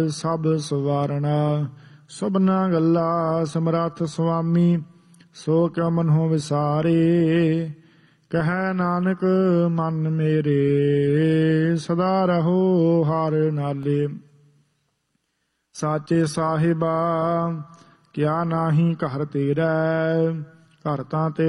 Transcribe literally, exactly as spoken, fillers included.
ਸਭ ਸਵਾਰਣਾ। ਸਭਨਾ ਗੱਲਾ ਸਮਰੱਥ ਸੁਆਮੀ, ਸੋ ਕਿਉ ਮਨਹੁ ਵਿਸਾਰੇ। ਕਹੈ ਨਾਨਕ ਮਨ ਮੇਰੇ, ਸਦਾ ਰਹੋ ਹਰ ਨਾਲੇ। ਸਾਚੇ ਸਾਹਿਬਾ ਕਿਆ ਨਾਹੀ ਘਰ ਤੇਰੈ, ਘਰ ਤਾਂ ਤੇ